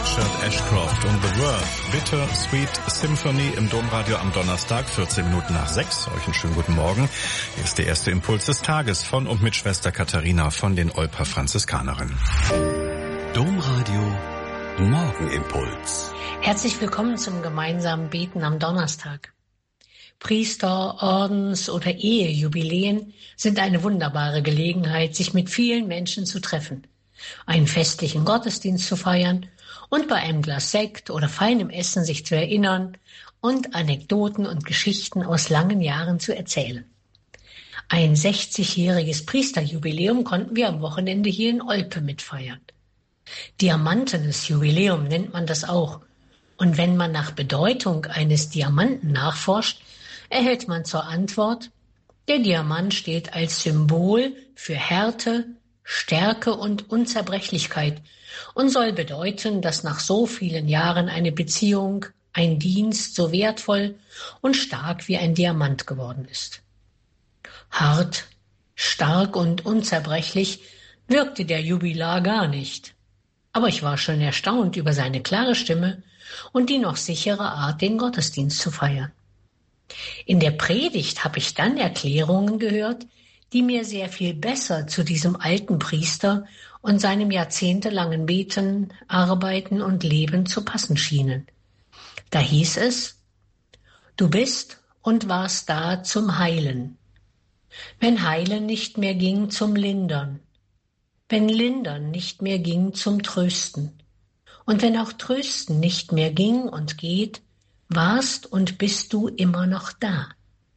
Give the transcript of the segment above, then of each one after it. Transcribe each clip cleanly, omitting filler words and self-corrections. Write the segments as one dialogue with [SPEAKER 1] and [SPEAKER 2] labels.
[SPEAKER 1] Richard Ashcroft und The Worth, Bitter Sweet Symphony im Domradio am Donnerstag, 14 Minuten nach 6. Euch einen schönen guten Morgen. Hier ist der erste Impuls des Tages von und mit Schwester Katharina von den Olper Franziskanerinnen.
[SPEAKER 2] Domradio Morgenimpuls.
[SPEAKER 3] Herzlich willkommen zum gemeinsamen Beten am Donnerstag. Priester-, Ordens- oder Ehejubiläen sind eine wunderbare Gelegenheit, sich mit vielen Menschen zu treffen, einen festlichen Gottesdienst zu feiern und bei einem Glas Sekt oder feinem Essen sich zu erinnern und Anekdoten und Geschichten aus langen Jahren zu erzählen. Ein 60-jähriges Priesterjubiläum konnten wir am Wochenende hier in Olpe mitfeiern. Diamantenes Jubiläum nennt man das auch. Und wenn man nach Bedeutung eines Diamanten nachforscht, erhält man zur Antwort, der Diamant steht als Symbol für Härte, Stärke und Unzerbrechlichkeit und soll bedeuten, dass nach so vielen Jahren eine Beziehung, ein Dienst so wertvoll und stark wie ein Diamant geworden ist. Hart, stark und unzerbrechlich wirkte der Jubilar gar nicht. Aber ich war schon erstaunt über seine klare Stimme und die noch sichere Art, den Gottesdienst zu feiern. In der Predigt habe ich dann Erklärungen gehört, die mir sehr viel besser zu diesem alten Priester und seinem jahrzehntelangen Beten, Arbeiten und Leben zu passen schienen. Da hieß es, du bist und warst da zum Heilen. Wenn Heilen nicht mehr ging, zum Lindern. Wenn Lindern nicht mehr ging, zum Trösten. Und wenn auch Trösten nicht mehr ging und geht, warst und bist du immer noch da.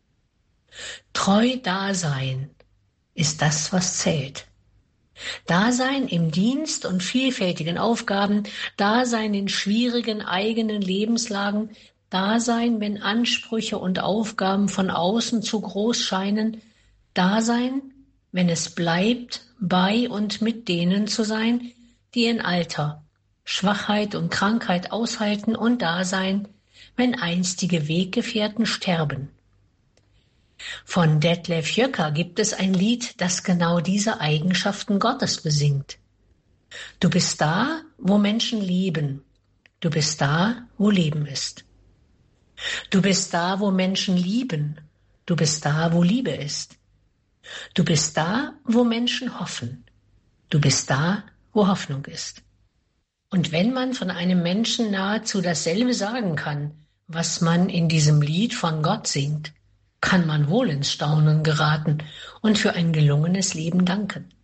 [SPEAKER 3] Treu Dasein ist das, was zählt. Dasein im Dienst und vielfältigen Aufgaben, Dasein in schwierigen eigenen Lebenslagen, Dasein, wenn Ansprüche und Aufgaben von außen zu groß scheinen, Dasein, wenn es bleibt, bei und mit denen zu sein, die in Alter, Schwachheit und Krankheit aushalten und Dasein, wenn einstige Weggefährten sterben. Von Detlef Jöcker gibt es ein Lied, das genau diese Eigenschaften Gottes besingt. Du bist da, wo Menschen leben. Du bist da, wo Leben ist. Du bist da, wo Menschen lieben. Du bist da, wo Liebe ist. Du bist da, wo Menschen hoffen. Du bist da, wo Hoffnung ist. Und wenn man von einem Menschen nahezu dasselbe sagen kann, was man in diesem Lied von Gott singt, kann man wohl ins Staunen geraten und für ein gelungenes Leben danken.